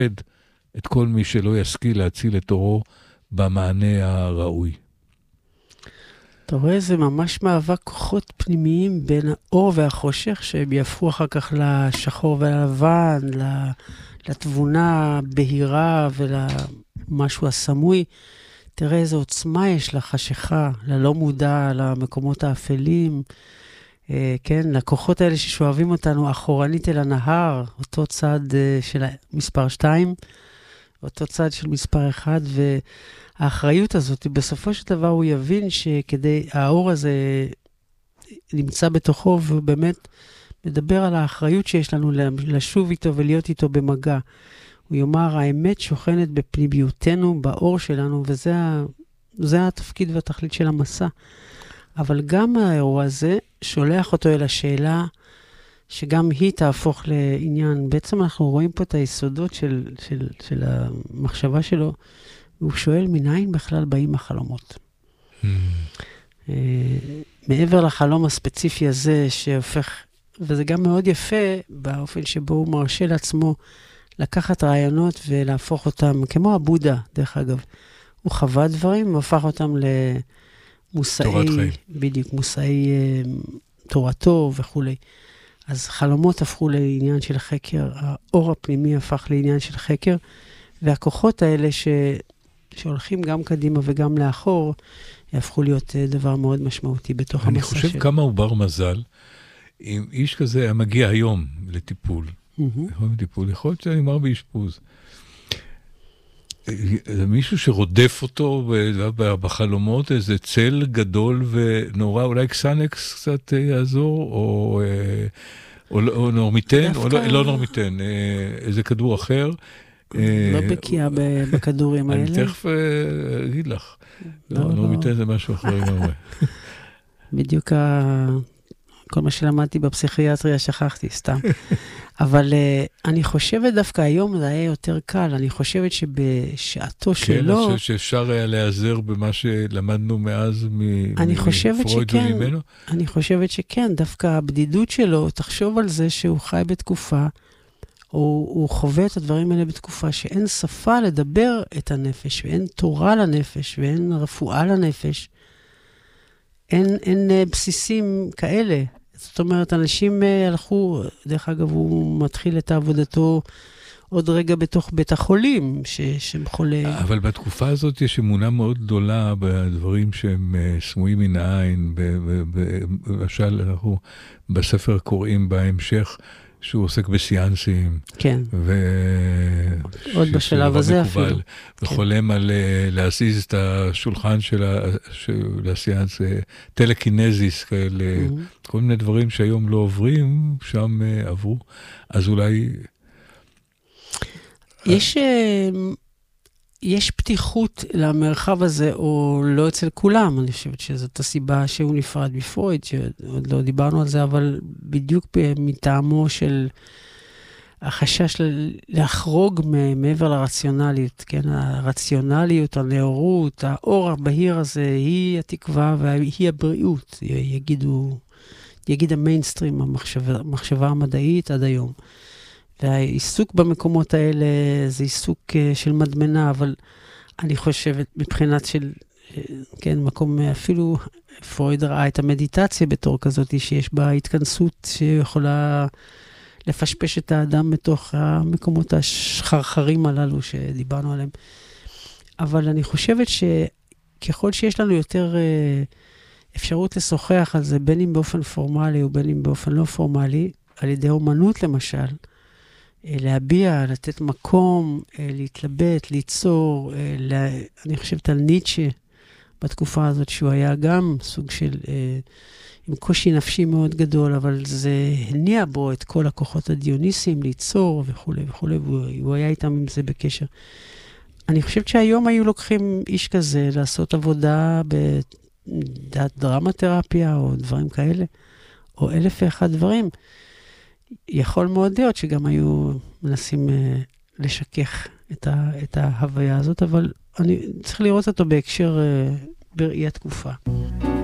את כל מי שלא ישכיל להציל את אורו במענה הראוי. אתה רואה, זה ממש מאבק כוחות פנימיים בין האור והחושך, שהם יהפכו אחר כך לשחור וללבן, לתבונה הבהירה ולמשהו הסמוי. תראה איזו עוצמה יש לחשיכה, ללא מודע, למקומות האפלים. כן, לכוחות האלה ששואבים אותנו אחורנית אל הנהר, אותו צד של מספר 2, אותו צד של מספר 1, והאחריות הזאת, בסופו של דבר הוא יבין שכדי, האור הזה נמצא בתוכו, והוא באמת מדבר על האחריות שיש לנו לשוב איתו ולהיות איתו במגע. הוא יאמר, האמת שוכנת בפנימיותנו, באור שלנו, וזה התפקיד והתכלית של המסע. אבל גם האירוע הזה שולח אותו אל השאלה שגם היא תהפוך לעניין. בעצם אנחנו רואים פה את היסודות של המחשבה שלו, והוא שואל מניין בכלל באים החלומות. מעבר לחלום הספציפי הזה שהופך, וזה גם מאוד יפה באופן שבו הוא מרשה לעצמו לקחת רעיונות ולהפוך אותם, כמו הבודה, דרך אגב. הוא חווה דברים והפך אותם למושאי, בדיוק, מושאי תורתו וכו'. אז חלומות הפכו לעניין של חקר, האור הפנימי הפך לעניין של חקר, והכוחות האלה שהולכים גם קדימה וגם לאחור, יהפכו להיות דבר מאוד משמעותי בתוך המסע שלו. אני חושב כמה הוא בר מזל, אם איש כזה היה מגיע היום לטיפול, יכול להיות שנגמר באשפוז. זה מישהו שרודף אותו בחלומות, איזה צל גדול ונורא, אולי קסנקס קצת יעזור, או נורמיטן, או לא נורמיטן, איזה כדור אחר. לא בקיאה בכדורים האלה. אני תכף אגיד לך. נורמיטן זה משהו אחר לגמרי. בדיוק כל מה שלמדתי בפסיכיאטריה שכחתי, סתם. אבל אני חושבת דווקא היום זה היה יותר קל. אני חושבת שבשעתו שלו... כן, שאפשר היה להיעזר במה שלמדנו מאז מפרויד וממנו? אני חושבת שכן. דווקא הבדידות שלו, תחשוב על זה שהוא חי בתקופה, הוא חווה את הדברים האלה בתקופה שאין שפה לדבר את הנפש, ואין תורה לנפש, ואין רפואה לנפש. אין בסיסים כאלה. זאת אומרת, אנשים הלכו, דרך אגב, הוא מתחיל את עבודתו עוד רגע בתוך בית החולים, שהם חולה. אבל בתקופה הזאת יש אמונה מאוד גדולה בדברים שהם סמויים מן העין. למשל, אנחנו בספר קוראים בהמשך, שהוא עוסק בסיאנסים. כן. עוד בשלב הזה אפילו. וחולם על להזיז את השולחן של הסיאנס, טלקינזיס כאלה, כל מיני דברים שהיום לא עוברים, שם עברו. אז אולי... יש פתיחות למרחב הזה, או לא אצל כולם. אני חושבת שזאת הסיבה שהוא נפרד בפרויד, שעוד לא דיברנו על זה, אבל בדיוק מטעמו של החשש לחרוג מעבר לרציונליות, כן? הרציונליות, הנאורות, האור הבהיר הזה, היא התקווה והיא הבריאות, יגיד המיינסטרים, המחשבה המדעית עד היום. והעיסוק במקומות האלה זה עיסוק של מדמנה, אבל אני חושבת מבחינת של, כן, מקום, אפילו פרויד ראה את המדיטציה בתור כזאת, שיש בה התכנסות שיכולה לפשפש את האדם בתוך המקומות השחרחרים הללו שדיברנו עליהם. אבל אני חושבת שככל שיש לנו יותר אפשרות לשוחח על זה, בין אם באופן פורמלי או בין אם באופן לא פורמלי, על ידי אומנות למשל, להביע, לתת מקום, להתלבט, ליצור, אני חושבת על ניטשה בתקופה הזאת, שהוא היה גם סוג של, עם קושי נפשי מאוד גדול, אבל זה הניע בו את כל הכוחות הדיוניסיים, ליצור וכו' וכו', והוא היה איתם עם זה בקשר. אני חושבת שהיום היו לוקחים איש כזה לעשות עבודה בדרמתרפיה או דברים כאלה, או 1,001 דברים. יכול מאוד להיות שגם היו מנסים לשכך את ההוויה הזאת, אבל אני צריך לראות אותו בהקשר בראי התקופה.